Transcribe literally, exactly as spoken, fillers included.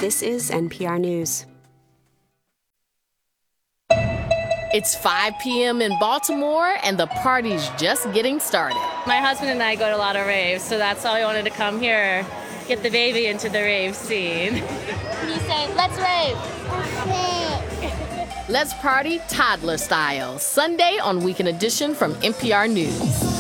This is N P R News. It's five p.m. in Baltimore, and the party's just getting started. My husband and I go to a lot of raves, so that's why we wanted to come here, get the baby into the rave scene. You say, let's rave. Let's party toddler style, Sunday on Weekend Edition from N P R News.